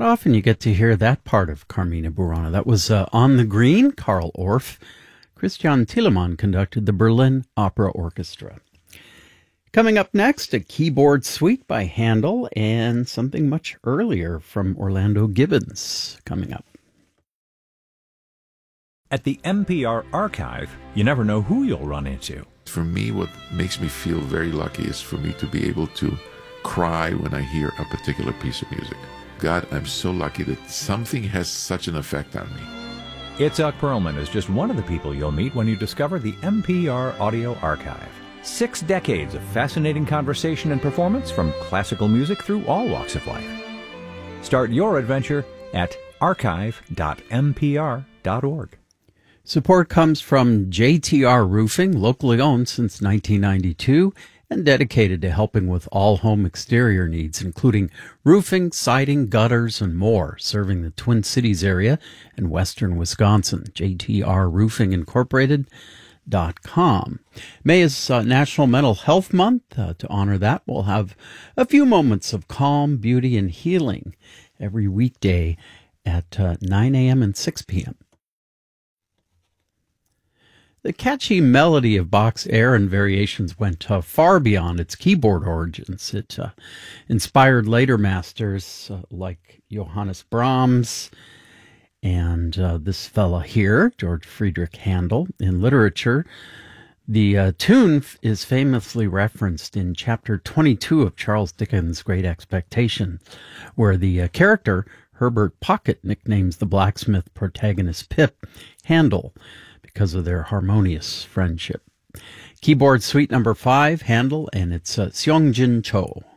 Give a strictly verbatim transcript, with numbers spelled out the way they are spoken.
often you get to hear that part of Carmina Burana. That was uh, On the Green, Carl Orff. Christian Thielemann conducted the Berlin Opera Orchestra. Coming up next, a keyboard suite by Handel and something much earlier from Orlando Gibbons coming up. At the N P R Archive, you never know who you'll run into. For me, what makes me feel very lucky is for me to be able to cry when I hear a particular piece of music. God, I'm so lucky that something has such an effect on me. Itzhak Perlman is just one of the people you'll meet when you discover the N P R Audio Archive. Six decades of fascinating conversation and performance from classical music through all walks of life. Start your adventure at archive dot n p r dot org. Support comes from J T R Roofing, locally owned since nineteen ninety-two and dedicated to helping with all home exterior needs, including roofing, siding, gutters, and more, serving the Twin Cities area and western Wisconsin. J T R Roofing Incorporated. Dot com. May is uh, National Mental Health Month. Uh, to honor that, we'll have a few moments of calm, beauty, and healing every weekday at uh, nine a.m. and six p.m. The catchy melody of Bach's Air and Variations went uh, far beyond its keyboard origins. It uh, inspired later masters uh, like Johannes Brahms, and uh, this fella here, George Friedrich Handel. In literature, the uh, tune f- is famously referenced in chapter twenty-two of Charles Dickens' Great Expectation, where the uh, character, Herbert Pocket, nicknames the blacksmith protagonist Pip Handel because of their harmonious friendship. Keyboard suite number five, Handel, and it's uh, Seongjin Cho.